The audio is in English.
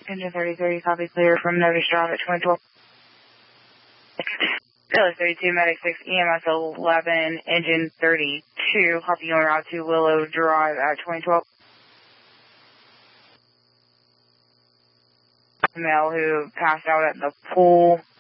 Engine 3030, copy clear from Notice Drive at 2012. Taylor 32, Medic 6, EMS 11, Engine 32, copy on route to Willow Drive at 2012. Male who passed out at the pool.